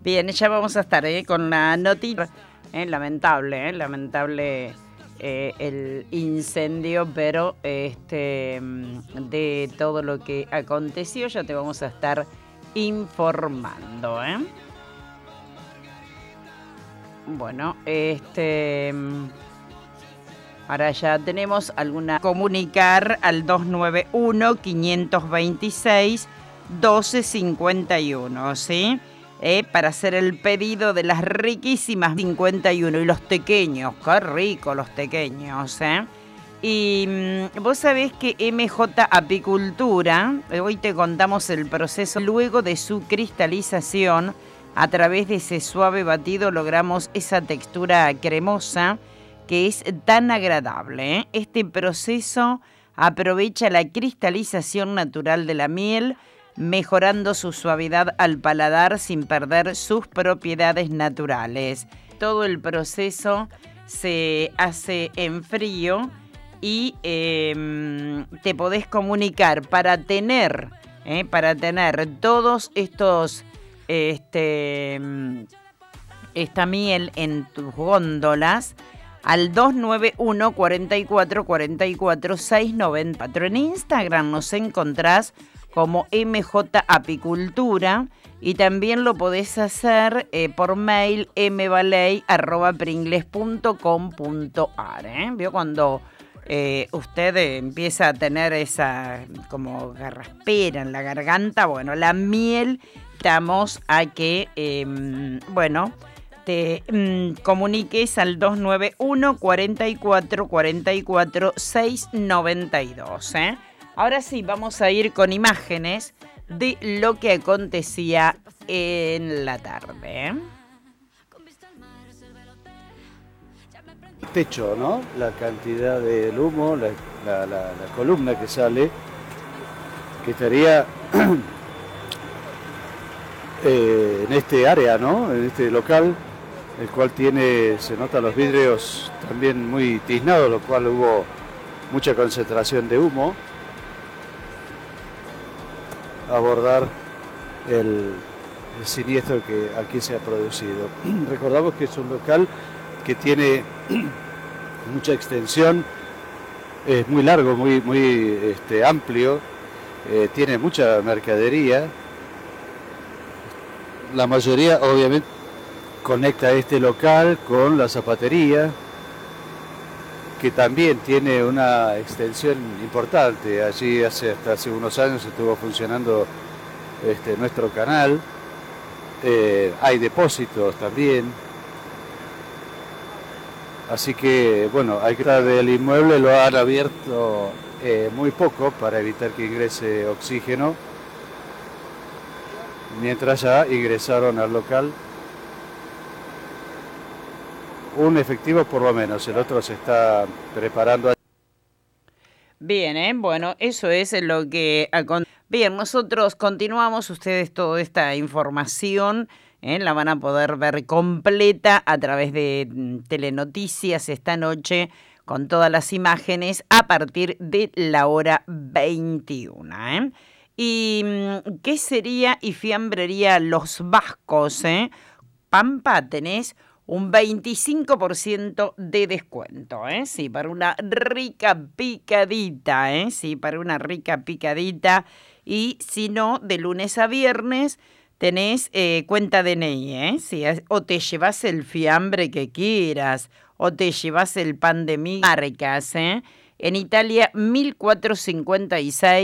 Bien, ya vamos a estar con la noticia. Lamentable el incendio, pero de todo lo que aconteció ya te vamos a estar informando. Bueno, ahora ya tenemos alguna comunicar al 291-526-1251, ¿sí? Para hacer el pedido de las riquísimas 51 y los tequeños, qué rico los tequeños, Y vos sabés que MJ Apicultura, hoy te contamos el proceso, luego de su cristalización, a través de ese suave batido logramos esa textura cremosa que es tan agradable. Este proceso aprovecha la cristalización natural de la miel, mejorando su suavidad al paladar sin perder sus propiedades naturales. Todo el proceso se hace en frío y te podés comunicar para tener todos estos esta miel en tus góndolas al 291 44 44 694. En Instagram nos encontrás como MJ Apicultura y también lo podés hacer por mail mbaley@pringles.com.ar. ¿Vio cuando usted empieza a tener esa como garraspera en la garganta? Bueno, la miel estamos a que, te comuniques al 291 44 44 692. Ahora sí, vamos a ir con imágenes de lo que acontecía en la tarde. Techo, ¿no? La cantidad del humo, la columna que sale, que estaría en este área, ¿no? En este local, el cual se nota los vidrios también muy tiznados, lo cual hubo mucha concentración de humo. Abordar el siniestro que aquí se ha producido. Recordamos que es un local que tiene mucha extensión, es muy largo, muy amplio, tiene mucha mercadería. La mayoría obviamente conecta este local con la zapatería, que también tiene una extensión importante. Allí hasta hace unos años estuvo funcionando nuestro canal. Hay depósitos también. Así que, bueno, hay que del inmueble lo han abierto muy poco para evitar que ingrese oxígeno, mientras ya ingresaron al local un efectivo por lo menos, el otro se está preparando. Bien, bueno, eso es lo que... Bien, nosotros continuamos, ustedes toda esta información la van a poder ver completa a través de Telenoticias esta noche, con todas las imágenes a partir de la hora 21. ¿Y qué sería y fiambrería Los Vascos? Pampa, tenés un 25% de descuento, sí, para una rica picadita, sí, para una rica picadita. Y si no, de lunes a viernes tenés cuenta DNI, sí, o te llevas el fiambre que quieras, o te llevas el pan de marcas, En Italia, 1456.